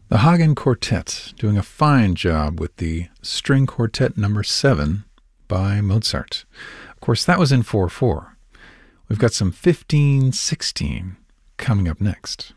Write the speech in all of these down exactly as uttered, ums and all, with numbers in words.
The Hagen Quartet doing a fine job with the String Quartet number seven by Mozart. Of course, that was in four four. We've got some fifteen sixteen coming up next.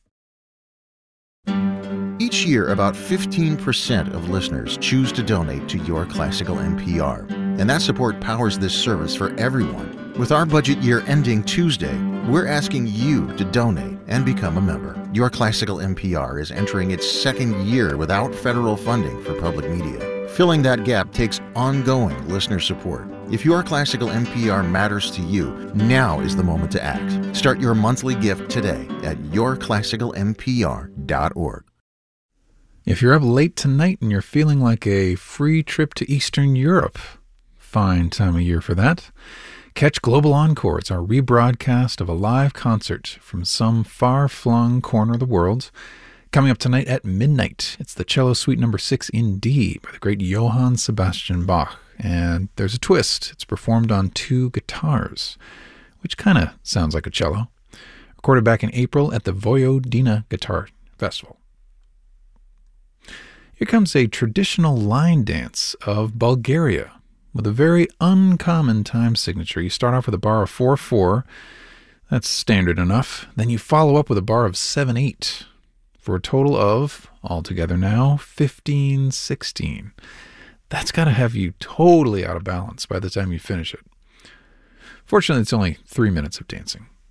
Each year, about fifteen percent of listeners choose to donate to Your Classical N P R, and that support powers this service for everyone. With our budget year ending Tuesday, we're asking you to donate and become a member. Your Classical N P R is entering its second year without federal funding for public media. Filling that gap takes ongoing listener support. If Your Classical N P R matters to you, now is the moment to act. Start your monthly gift today at your classical n p r dot org. If you're up late tonight and you're feeling like a free trip to Eastern Europe, fine time of year for that. Catch Global Encore. It's our rebroadcast of a live concert from some far-flung corner of the world. Coming up tonight at midnight, it's the Cello Suite number six in D by the great Johann Sebastian Bach. And there's a twist. It's performed on two guitars, which kind of sounds like a cello. Recorded back in April at the Vojvodina Guitar Festival. Here comes a traditional line dance of Bulgaria with a very uncommon time signature. You start off with a bar of four four. That's standard enough. Then you follow up with a bar of seven eight for a total of, altogether now, fifteen sixteen. That's got to have you totally out of balance by the time you finish it. Fortunately, it's only three minutes of dancing.